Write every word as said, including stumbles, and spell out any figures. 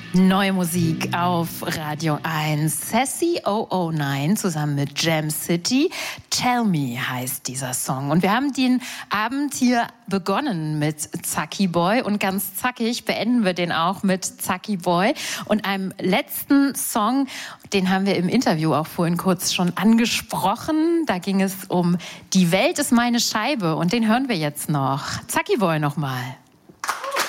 Neue Musik auf Radio eins. Sassy null null neun zusammen mit Jam City. Tell Me heißt dieser Song. Und wir haben den Abend hier begonnen mit Zacki Boy und ganz zackig beenden wir den auch mit Zacki Boy und einem letzten Song, den haben wir im Interview auch vorhin kurz schon angesprochen. Da ging es um Die Welt ist meine Scheibe und den hören wir jetzt noch. Zacki Boy nochmal.